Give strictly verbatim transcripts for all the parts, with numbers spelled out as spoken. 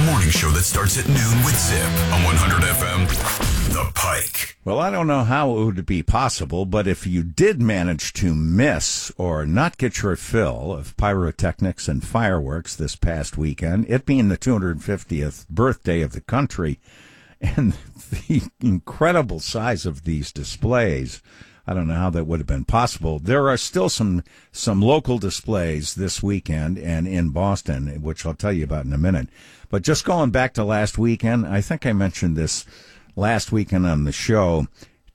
morning show that starts at noon with Zip on one hundred F M, The Pike. Well, I don't know how it would be possible, but if you did manage to miss or not get your fill of pyrotechnics and fireworks this past weekend, it being the two hundred fiftieth birthday of the country, and the incredible size of these displays, I don't know how that would have been possible. There are still some some local displays this weekend and in Boston, which I'll tell you about in a minute. But just going back to last weekend, I think I mentioned this last weekend on the show.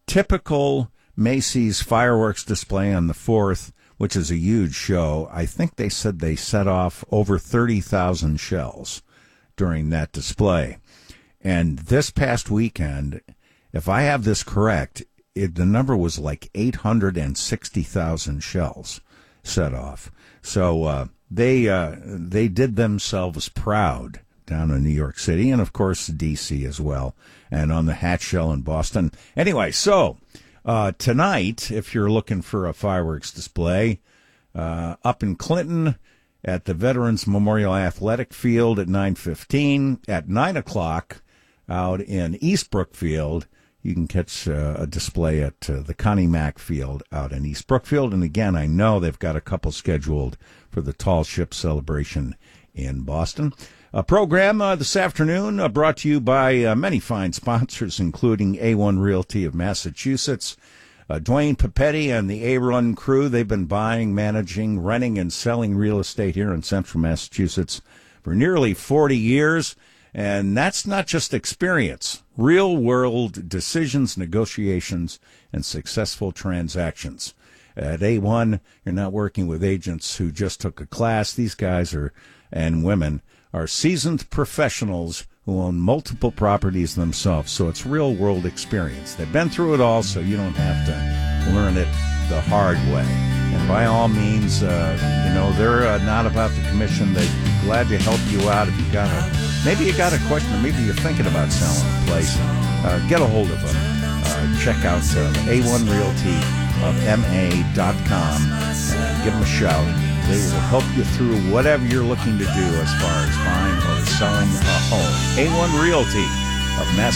Typical Macy's fireworks display on the fourth, which is a huge show. I think they said they set off over thirty thousand shells during that display. And this past weekend, if I have this correct, It, the number was like eight hundred sixty thousand shells set off. So uh, they uh, they did themselves proud down in New York City and, of course, D C as well, and on the Hatch Shell in Boston. Anyway, so uh, tonight, if you're looking for a fireworks display, uh, up in Clinton at the Veterans Memorial Athletic Field at nine fifteen, at nine o'clock out in East Brookfield, you can catch uh, a display at uh, the Connie Mack Field out in East Brookfield. And again, I know they've got a couple scheduled for the Tall Ship Celebration in Boston. A program uh, this afternoon uh, brought to you by uh, many fine sponsors, including A one Realty of Massachusetts, uh, Dwayne Papetti and the A-Run crew. They've been buying, managing, renting, and selling real estate here in central Massachusetts for nearly forty years. And that's not just experience, real-world decisions, negotiations, and successful transactions. At A one, you're not working with agents who just took a class. These guys are and women are seasoned professionals who own multiple properties themselves, so it's real-world experience. They've been through it all, so you don't have to learn it the hard way. And by all means, uh, you know, they're uh, not about the commission. They'd be glad to help you out if you got a, maybe you got a question, or maybe you're thinking about selling a place. Uh, get a hold of them. Uh, check out uh, A one Realty of M A dot com. Uh, give them a shout. They will help you through whatever you're looking to do as far as buying or selling a home. A one Realty of Massachusetts.